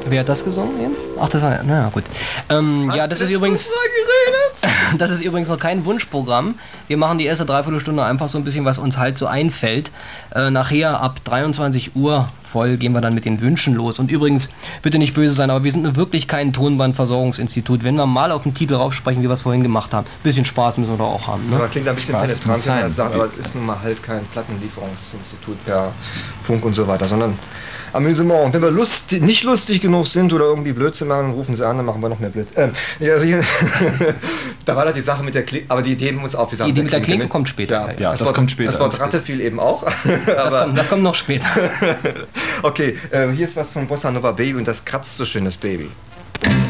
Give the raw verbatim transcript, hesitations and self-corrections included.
Wer hat das gesungen eben? Ach, das war, naja, gut. Ähm, ja, das ist übrigens... Das ist übrigens noch kein Wunschprogramm. Wir machen die erste Dreiviertelstunde einfach so ein bisschen, was uns halt so einfällt. Äh, nachher ab dreiundzwanzig Uhr voll gehen wir dann mit den Wünschen los. Und übrigens, bitte nicht böse sein, aber wir sind nur wirklich kein Tonbandversorgungsinstitut. Wenn wir mal auf den Titel raufsprechen, wie wir es vorhin gemacht haben, ein bisschen Spaß müssen wir doch auch haben. Ne? Ja, klingt ein bisschen Spaß penetrant, wenn man sagt, aber es ist nun mal halt kein Plattenlieferungsinstitut per Funk und so weiter, sondern Amüsement. Und wenn wir lustig, nicht lustig genug sind oder irgendwie Blödsinn machen, rufen Sie an, dann machen wir noch mehr Blöd. Ähm, ja, also hier, da war da die Sache mit der Klinke, aber die Idee heben uns auf. Die Idee mit der Klinke kommt später. Ja, ja das, das Wort, kommt später. Das Wort Ratte fiel eben auch. das, kommt, das kommt noch später. Okay, äh, hier ist was von Bossa Nova Baby und das kratzt so schön, das Baby.